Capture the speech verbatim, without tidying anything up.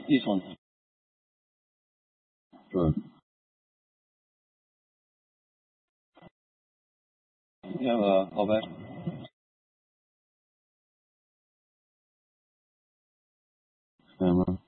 一双对，那个好呗。行吗？